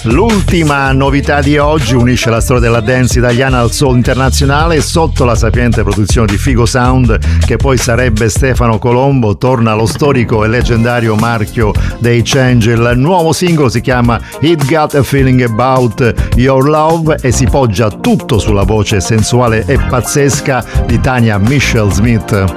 L'ultima novità di oggi unisce la storia della dance italiana al soul internazionale. Sotto la sapiente produzione di Figo Sound, che poi sarebbe Stefano Colombo, torna lo storico e leggendario marchio dei Change. Il nuovo singolo si chiama It Got a Feeling About Your Love e si poggia tutto sulla voce sensuale e pazzesca di Tania Michelle Smith.